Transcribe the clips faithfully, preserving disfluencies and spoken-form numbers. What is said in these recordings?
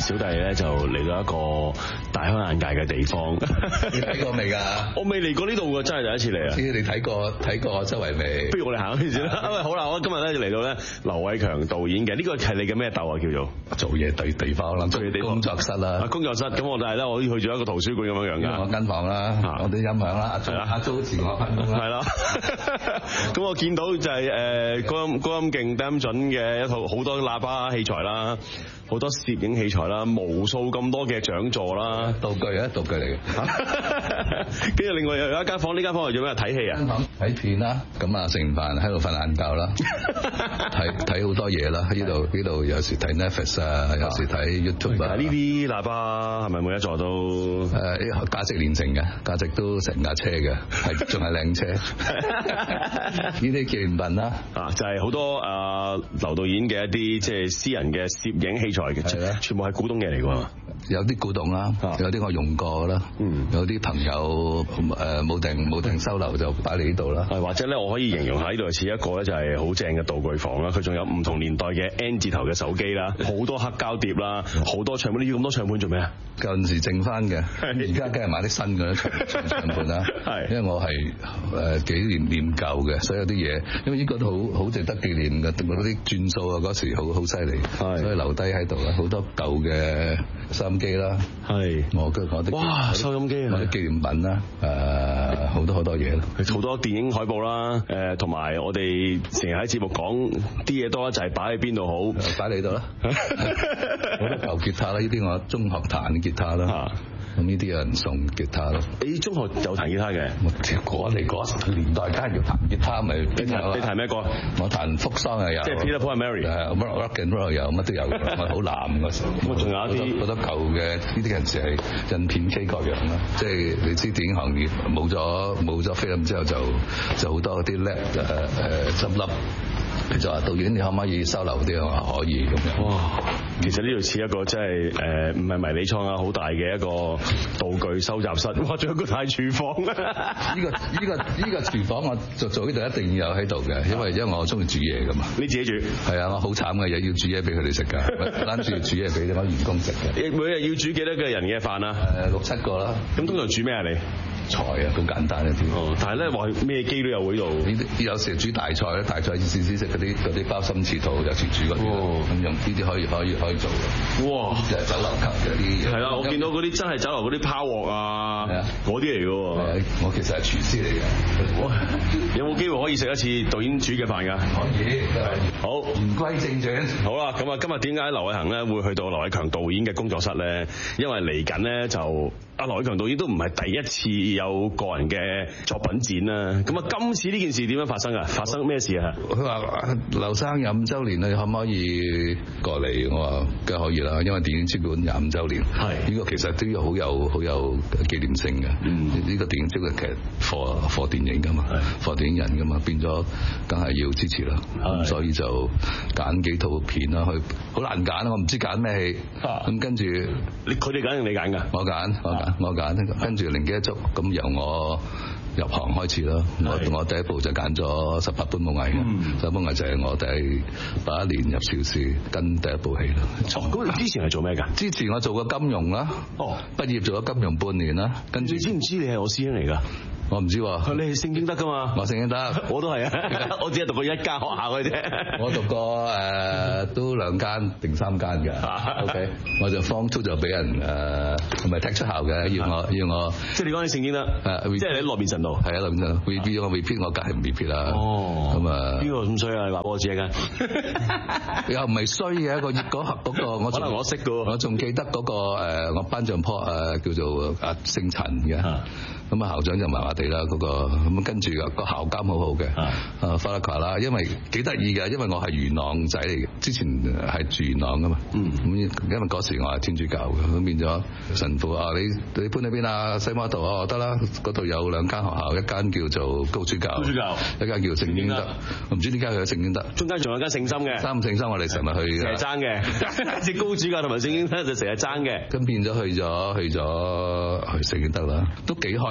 小弟咧就嚟到一個大開眼界嘅地方。 你睇過未㗎？ 我未嚟過呢度㗎，真係第一次嚟啊！ 知你睇過睇過周圍未？ 不如我哋行一圈先啦。喂，好啦，我今日咧就嚟到咧劉偉強導演嘅呢個係你嘅咩竇啊？叫做做嘢對地方啦， 做嘢地方工作室啦。 啊，工作室咁我哋係咧，我去咗一個圖書館咁樣樣㗎。 我間房啦，我啲音響啦，係啦，阿租自我分工啦。 係啦。咁我見到就係誒高音高音勁、低音準嘅一套好多喇叭器材啦。好多攝影器材啦，無數咁多嘅獎座啦， 道具啊，道具嚟嘅。 跟住另外又有一間房，呢間房係做咩？睇戲啊？ 睇片啦，咁啊食完飯喺度瞓晏覺啦，睇睇好多嘢啦。喺呢度呢度有時睇 Netflix 啊，有時睇 YouTube 啊。 呢啲喇叭係咪每一座都誒價值連城嘅，價值都成架車嘅，係仲係靚車。呢啲紀念品啦， 啊就係好多誒劉導演嘅一啲即係私人嘅攝影器材。係啦，全部係古董嘢嚟㗎嘛， 有啲古董啦，有啲我用過啦，嗯，有啲朋友誒冇定冇定收留就擺嚟呢度啦， 係或者咧我可以形容下呢度似一個咧就係好正嘅道具房啦，佢仲有唔同年代嘅 N 字頭嘅手機啦，好多黑膠碟啦，好多唱片，你要咁多唱片做咩啊？ 舊陣時剩翻嘅，而家梗係買啲新嘅唱唱片啦，係，因為我係誒幾年念舊嘅，所以有啲嘢，因為呢個都好好值得紀念嘅，嗰啲轉數啊嗰時好好犀利，所以留低喺度啦，好多舊嘅收音機啦，係，我嘅我啲哇收音機啊， 我啲紀念品啦，誒好多好多嘢咯， 好多電影海報啦，誒同埋我哋成日喺節目講啲嘢多就係擺喺邊度好， 擺你度啦，好多舊吉他啦，呢啲我中學彈嘅吉他啦。咁呢啲有人送吉他咯。你中學有彈吉他嘅？ 我哋嗰年代梗係要彈吉他，咪你彈你彈咩歌？ 我彈福桑又有， 即係 Peter Paul and Mary， 係 Rock and Roll 又有，乜都有。我好藍嗰時。 咁啊，仲有一啲好多舊嘅呢啲陣時係印片機各樣啦。即係你知電影行業冇咗冇咗菲林之後就就好多嗰啲 lab 誒誒執笠。佢就話導演你可唔可以收留啲？我話可以咁樣。哇！ 其實呢度似一個真係誒唔係迷你倉啊，好大嘅一個道具收集室。哇！仲有個大廚房啊！ 呢個呢個呢個廚房我就做呢度一定要有喺度嘅，因為因為我中意煮嘢噶嘛。 你自己煮？係啊，我好慘嘅，又要煮嘢俾佢哋食㗎，單住煮嘢俾啲員工食嘅。 每日要煮幾多個人嘅飯啊？ 誒六七個啦。 咁通常煮咩啊你？ 菜啊，好簡單一啲。 哦，但係咧話咩機都有喺度。 呢啲有時煮大菜咧，大菜試試食嗰啲嗰啲鮑參翅肚，有時煮嗰啲。咁用呢啲可以可以可以做嘅。哇！就係酒樓級嘅啲。係啦，我見到嗰啲真係酒樓嗰啲拋鑊啊，嗰啲嚟嘅喎。 我其實係廚師嚟嘅。 有冇機會可以食一次導演煮嘅飯㗎？ 可以。 好， 言歸正傳。 好啦，咁啊，今日點解劉偉恒咧會去到劉偉強導演嘅工作室咧？因為嚟緊咧就。阿劉偉強導演都唔係第一次有個人嘅作品展啦，咁啊今次呢件事點樣發生啊？發生咩事啊？ 佢話劉生廿五週年你可唔可以過嚟？我話梗係可以啦，因為電影資本廿五週年，係呢個其實都要好有好有紀念性嘅。嗯，呢個電影資本其實 for for 電影㗎嘛 ，for 電影人㗎嘛，變咗梗係要支持啦。咁所以就揀幾套片啦，去好難揀，我唔知揀咩戲。咁跟住你佢哋揀定你揀㗎？ 我揀我揀。我揀，跟住靈機一觸，咁由我入行開始啦。我我第一部就揀咗十八般武藝嘅，十八般武藝就係我第八一年入邵氏跟第一部戲啦。 咁你之前係做咩㗎？ 之前我做過金融啦，哦，畢業做咗金融半年啦，跟住你知唔知你係我師兄嚟㗎？ 我唔知喎。 你係聖經德㗎嘛？ 我聖經德， 我都係啊！我只係讀過一間學校嘅啫。 我讀過誒都兩間定三間㗎。OK，我就 Form Two 就俾人誒唔係踢出校嘅，要我要我。 即係你講你聖經德，即係你喺羅便臣道。 係啊，羅便臣道。repeat 我 repeat 我梗係唔 repeat 啦。哦。咁啊。邊個咁衰啊？你話我知㗎。 又唔係衰嘅一個嗰盒嗰個，我可能我識㗎。 我仲記得嗰個誒我班長坡誒叫做阿姓陳嘅。咁啊校長就麻麻地啦，嗰個咁跟住個校監好好嘅，啊法拉卡啦，因為幾得意嘅，因為我係元朗仔嚟嘅，之前係住元朗噶嘛，嗯，咁因為嗰時我係天主教嘅，咁變咗神父啊，你你搬去邊啊？西馬道啊，得啦，嗰度有兩間學校，一間叫做高主教，高主教，一間叫聖經德，我唔知點解佢有聖經德，中間仲有間聖心嘅，三聖心我哋成日去， 成日爭嘅，即係高主教同埋聖經德就成日爭嘅， 咁變咗去咗去咗去聖經德啦，都幾開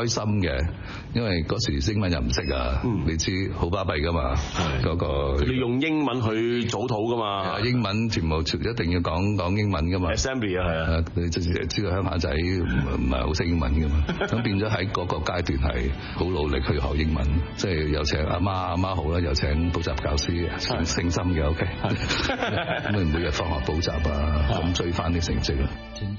開心嘅，因為嗰時英文又唔識啊，嗯、你知好巴閉噶嘛，嗰、嗰個你用英文去組討噶嘛， 英文全部一定要講講英文噶嘛 ，assembly 啊係啊， 你知知道鄉下仔唔唔係好識英文噶嘛，咁變咗喺嗰個階段係好努力去學英文，即係又請阿媽阿媽好啦，又請補習教師，誠心嘅 OK，咁你每日放學補習啊，咁追翻啲成績啊。